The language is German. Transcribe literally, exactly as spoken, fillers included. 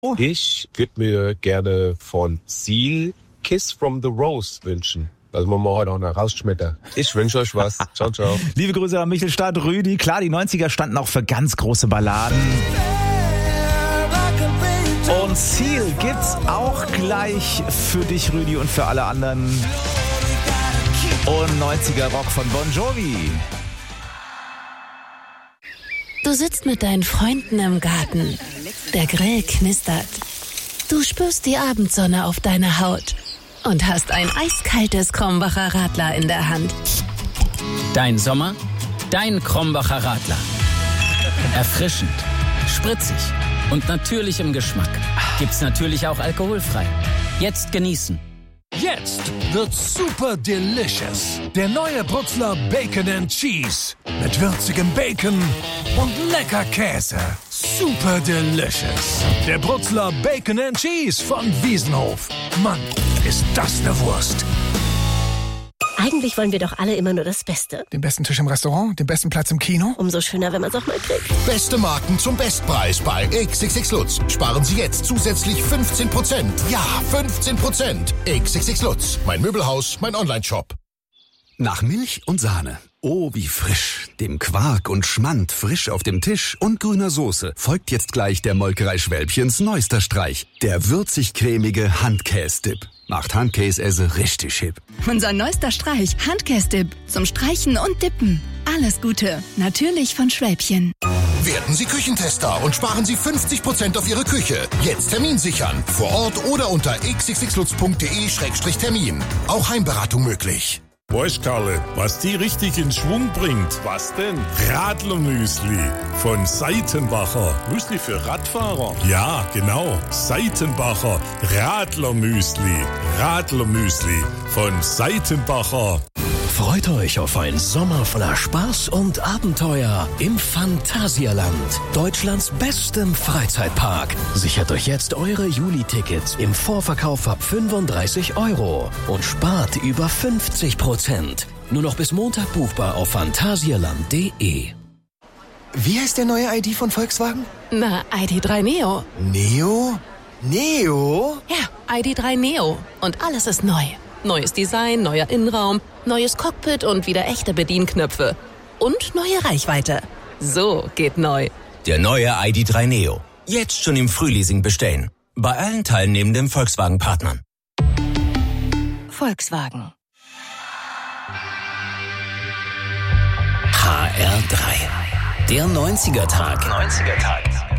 Ich würde mir gerne von Seal Kiss from the Rose wünschen. Also wir mal heute auch noch rausschmettern. Ich wünsche euch was. Ciao, ciao. Liebe Grüße an Michelstadt, Rüdi. Klar, die neunziger standen auch für ganz große Balladen. Und Seal gibt's auch gleich für dich, Rüdi, und für alle anderen. Und neunziger Rock von Bon Jovi. Du sitzt mit deinen Freunden im Garten. Der Grill knistert. Du spürst die Abendsonne auf deiner Haut und hast ein eiskaltes Krombacher Radler in der Hand. Dein Sommer, dein Krombacher Radler. Erfrischend, spritzig und natürlich im Geschmack. Gibt's natürlich auch alkoholfrei. Jetzt genießen. Jetzt wird's super delicious. Der neue Brutzler Bacon and Cheese. Mit würzigem Bacon und lecker Käse. Super delicious. Der Brutzler Bacon and Cheese von Wiesenhof. Mann, ist das eine Wurst. Eigentlich wollen wir doch alle immer nur das Beste. Den besten Tisch im Restaurant, den besten Platz im Kino. Umso schöner, wenn man es auch mal kriegt. Beste Marken zum Bestpreis bei X X X Lutz. Sparen Sie jetzt zusätzlich fünfzehn Prozent. Ja, fünfzehn Prozent. X X X Lutz. Mein Möbelhaus, mein Online-Shop. Nach Milch und Sahne. Oh, wie frisch. Dem Quark und Schmand frisch auf dem Tisch und grüner Soße folgt jetzt gleich der Molkerei Schwälbchens neuester Streich. Der würzig-cremige Handkäse-Dip. Macht Handkäse richtig hip. Unser neuester Streich, Handkäse-Dip. Zum Streichen und Dippen. Alles Gute. Natürlich von Schwälbchen. Werden Sie Küchentester und sparen Sie fünfzig Prozent auf Ihre Küche. Jetzt Termin sichern. Vor Ort oder unter x x x lutz punkt d e Schrägstrich Termin. Auch Heimberatung möglich. Weißt, Karle, was die richtig in Schwung bringt? Was denn? Radlermüsli von Seitenbacher. Müsli für Radfahrer? Ja, genau. Seitenbacher Radlermüsli. Radlermüsli von Seitenbacher. Freut euch auf einen Sommer voller Spaß und Abenteuer im Phantasialand, Deutschlands bestem Freizeitpark. Sichert euch jetzt eure Juli-Tickets im Vorverkauf ab fünfunddreißig Euro und spart über fünfzig Prozent. Nur noch bis Montag buchbar auf phantasialand punkt de. Wie heißt der neue I D von Volkswagen? Na, I D drei Neo. Neo? Neo? Ja, I D drei Neo. Und alles ist neu. Neues Design, neuer Innenraum, neues Cockpit und wieder echte Bedienknöpfe. Und neue Reichweite. So geht neu. Der neue I D drei Neo. Jetzt schon im Frühleasing bestellen. Bei allen teilnehmenden Volkswagen-Partnern. Volkswagen. H R drei. Der neunziger Tag. neunziger Tag.